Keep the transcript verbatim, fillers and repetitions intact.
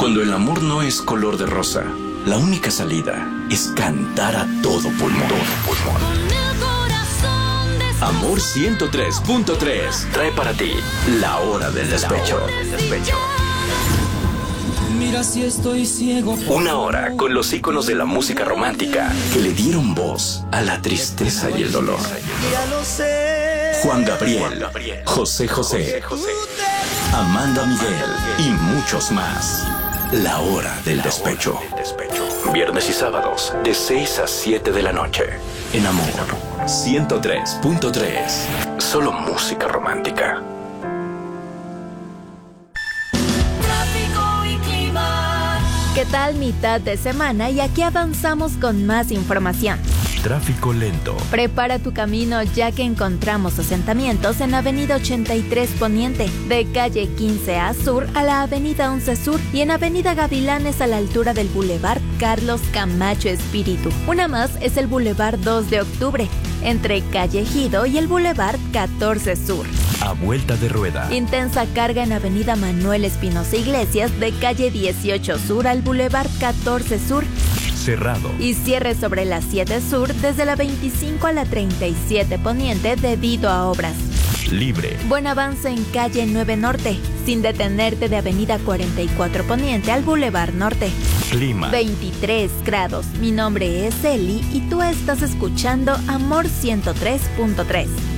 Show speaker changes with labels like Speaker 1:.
Speaker 1: Cuando el amor no es color de rosa, la única salida es cantar a todo pulmón. Todo pulmón. Amor ciento tres punto tres trae para ti La Hora del Despecho.
Speaker 2: Mira si estoy ciego.
Speaker 1: Una hora con los íconos de la música romántica que le dieron voz a la tristeza y el dolor. Juan Gabriel, José José, Amanda Miguel y muchos más. La Hora del Despecho. Viernes y sábados de seis a siete de la noche. En Amor ciento tres punto tres. Solo música romántica.
Speaker 3: ¿Qué tal mitad de semana? Y aquí avanzamos con más información.
Speaker 4: Tráfico lento.
Speaker 3: Prepara tu camino ya que encontramos asentamientos en Avenida ochenta y tres Poniente, de calle quince A Sur a la Avenida once Sur y en Avenida Gavilanes a la altura del Boulevard Carlos Camacho Espíritu. Una más es el Boulevard dos de Octubre, entre calle Ejido y el Boulevard catorce Sur.
Speaker 4: A vuelta de rueda.
Speaker 3: Intensa carga en Avenida Manuel Espinosa Iglesias, de calle dieciocho Sur al Boulevard catorce Sur.
Speaker 4: Cerrado.
Speaker 3: Y cierre sobre la siete Sur desde la veinticinco a la treinta y siete Poniente debido a obras.
Speaker 4: Libre.
Speaker 3: Buen avance en calle nueve Norte, sin detenerte de Avenida cuarenta y cuatro Poniente al Boulevard Norte.
Speaker 4: Clima.
Speaker 3: veintitrés grados. Mi nombre es Eli y tú estás escuchando Amor ciento tres punto tres.